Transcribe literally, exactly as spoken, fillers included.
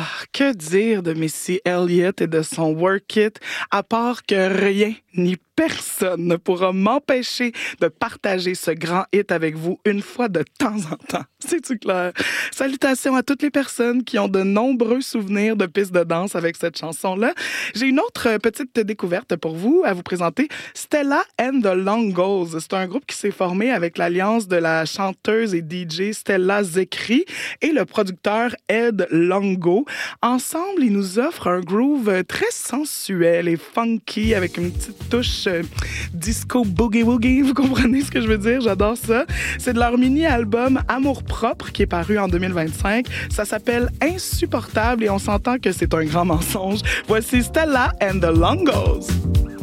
Ah, que dire de Missy Elliott et de son Work It, à part que rien ni personne ne pourra m'empêcher de partager ce grand hit avec vous une fois de temps en temps. C'est-tu clair? Salutations à toutes les personnes qui ont de nombreux souvenirs de pistes de danse avec cette chanson-là. J'ai une autre petite découverte pour vous à vous présenter. Stella and the Longos. C'est un groupe qui s'est formé avec l'alliance de la chanteuse et D J Stella Zekri et le producteur Ed Longo. Ensemble, ils nous offrent un groove très sensuel et funky avec une petite touche euh, disco boogie woogie. Vous comprenez ce que je veux dire? J'adore ça. C'est de leur mini-album Amour propre qui est paru en deux mille vingt-cinq. Ça s'appelle Insupportable et on s'entend que c'est un grand mensonge. Voici Stella and the Longos.